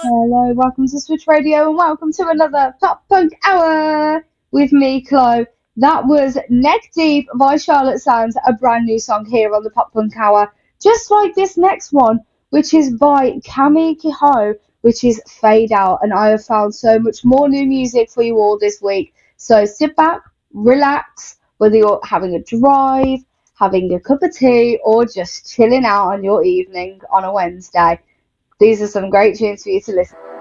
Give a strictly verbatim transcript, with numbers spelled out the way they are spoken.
Hello, welcome to Switch Radio and welcome to another Pop Punk Hour with me, Chloe. That was Neck Deep by Charlotte Sands, a brand new song here on the Pop Punk Hour, just like this next one, which is by Kami Kiho, which is Fade Out. And I have found so much more new music for you all this week. So sit back, relax, whether you're having a drive, having a cup of tea, or just chilling out on your evening on a Wednesday. These are some great tunes for you to listen to.